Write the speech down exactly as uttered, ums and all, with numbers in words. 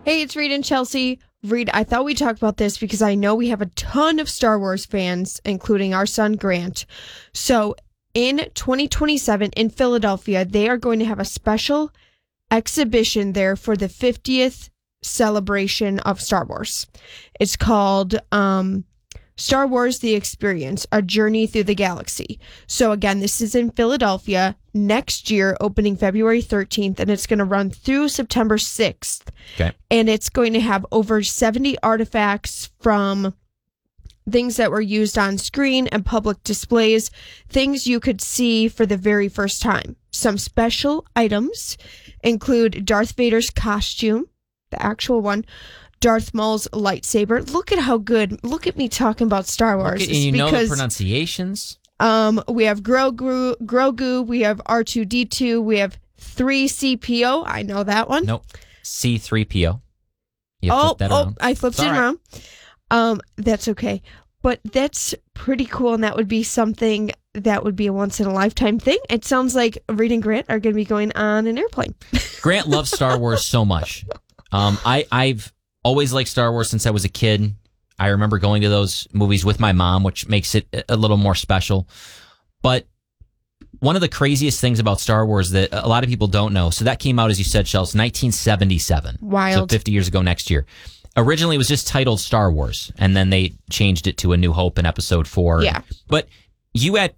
Hey, it's Reed and Chelsea. Reed, I thought we talked about this because I know we have a ton of Star Wars fans, including our son Grant. So in twenty twenty-seven in Philadelphia, they are going to have a special exhibition there for the fiftieth celebration of Star Wars. It's called um, Star Wars The Experience, A Journey Through the Galaxy. So again, this is in Philadelphia next year, opening February thirteenth, and it's going to run through September sixth. Okay. And it's going to have over seventy artifacts from things that were used on screen and public displays, things you could see for the very first time. Some special items include Darth Vader's costume, the actual one, Darth Maul's lightsaber. Look at how good. Look at me talking about Star Wars. Look at, and you because, know the pronunciations. Um, we have Grogu, Grogu, we have R two D two, we have three C P O. I know that one. Nope. C three P O. You oh, flip that oh, around. I flipped It's it all right. around. Um, that's okay. But that's pretty cool, and that would be something that would be a once-in-a-lifetime thing. It sounds like Reed and Grant are going to be going on an airplane. Grant loves Star Wars so much. Um, I, I've always liked Star Wars since I was a kid. I remember going to those movies with my mom, which makes it a little more special. But one of the craziest things about Star Wars that a lot of people don't know, so that came out, as you said, Chelsea, nineteen seventy-seven. Wild. So fifty years ago next year. Originally, it was just titled Star Wars, and then they changed it to A New Hope in Episode four. Yeah. But you had